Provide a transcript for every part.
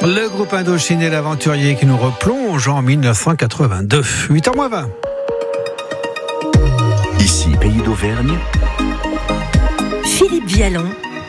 Le groupe Indochine et l'aventurier qui nous replonge en 1982. 8h20. Ici, Pays d'Auvergne. Philippe Vialon.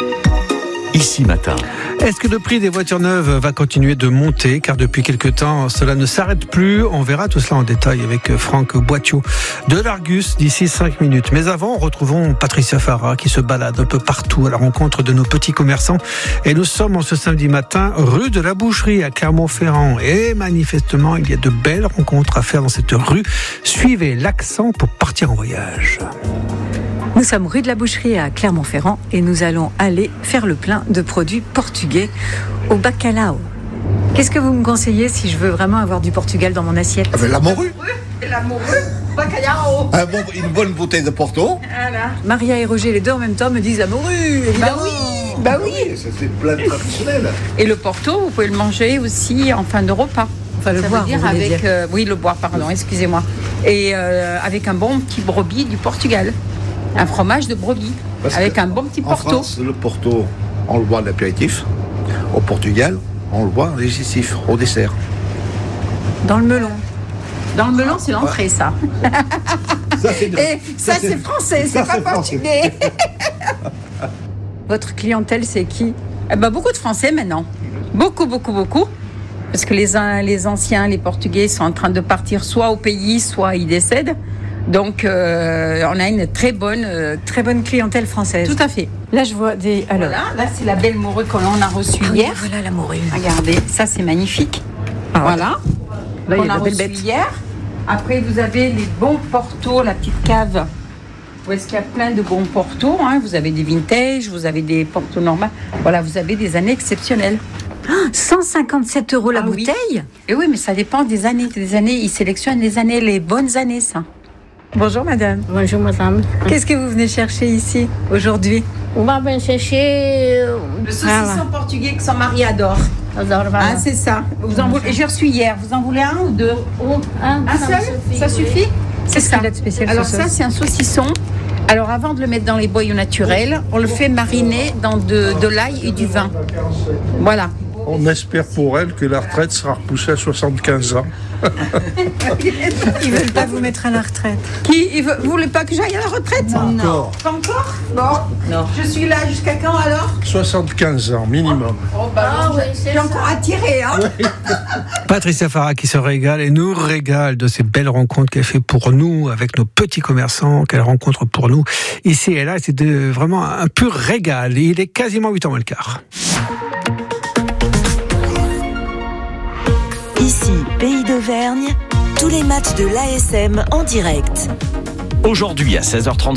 Ici Matin. Est-ce que le prix des voitures neuves va continuer de monter? Car depuis quelque temps, cela ne s'arrête plus. On verra tout cela en détail avec Franck Boitiot de l'Argus d'ici 5 minutes. Mais avant, retrouvons Patricia Farah qui se balade un peu partout à la rencontre de nos petits commerçants. Et nous sommes en ce samedi matin, rue de la Boucherie à Clermont-Ferrand. Et manifestement, il y a de belles rencontres à faire dans cette rue. Suivez l'accent pour partir en voyage. Nous sommes rue de la Boucherie à Clermont-Ferrand et nous allons aller faire le plein de produits portugais au bacalhau. Qu'est-ce que vous me conseillez si je veux vraiment avoir du Portugal dans mon assiette? La morue. La morue, bacalhau. Une bonne bouteille de Porto. Voilà. Maria et Roger, les deux en même temps, me disent la morue, évidemment. Bah oui. C'est plein de traditionnel. Et le Porto, vous pouvez le manger aussi en fin de repas. Enfin, le Ça boire, veut dire vous voulez avec, dire. oui, le boire, pardon, excusez-moi. Et avec un bon petit brebis du Portugal. Un fromage de brebis. Parce avec que un bon petit En Porto. France, le Porto, on le boit à l'apéritif. Au Portugal, on le boit en digestif, au dessert. Dans le melon. Dans le melon, c'est l'entrée, ça. Ça, c'est Et ça, c'est français, c'est pas portugais. Votre clientèle, c'est qui? Eh ben, beaucoup de Français maintenant. Beaucoup. Parce que les anciens, les Portugais sont en train de partir soit au pays, soit ils décèdent. Donc, on a une très bonne clientèle française. Tout à fait. Là, je vois des... Alors, Voilà, là, c'est la belle morue que l'on a reçue hier. Voilà la morue. Regardez, ça, c'est magnifique. Ah, Voilà. Là, il y a On de a belles reçu bêtes. hier. Après, vous avez les bons Portos, la petite cave. Où est-ce qu'il y a plein de bons Portos, hein. Vous avez des vintage, vous avez des Portos normaux. Voilà, vous avez des années exceptionnelles. 157 € la Ah oui. bouteille. Et oui, mais ça dépend des années. Des années, ils sélectionnent les bonnes années, ça. Bonjour madame. Bonjour madame. Qu'est-ce que vous venez chercher ici aujourd'hui? On va bien chercher. Le saucisson portugais que son mari adore. Adore, Ah, voilà. c'est ça. Vous en voulez... J'ai reçu hier. Vous en voulez un ou deux? Un seul? Ça suffit? C'est Qu'est-ce ça. qu'il a de spécial, Alors ce ça, sauce? c'est un saucisson. Alors avant de le mettre dans les boyaux naturels, on le fait mariner dans de l'ail et du vin. Voilà. On espère pour elle que la retraite sera repoussée à 75 ans. Ils veulent pas vous mettre à la retraite. Vous voulez pas que j'aille à la retraite? Encore. Pas encore? Bon. Non. Je suis là jusqu'à quand alors? 75 ans minimum. J'ai encore attiré, hein? Patricia Farah qui se régale et nous régale de ces belles rencontres qu'elle fait pour nous avec nos petits commerçants, qu'elle rencontre pour nous ici et là. C'est vraiment un pur régal. Et il est quasiment 8h moins le quart. Ici, Pays d'Auvergne, tous les matchs de l'ASM en direct. Aujourd'hui à 16h35.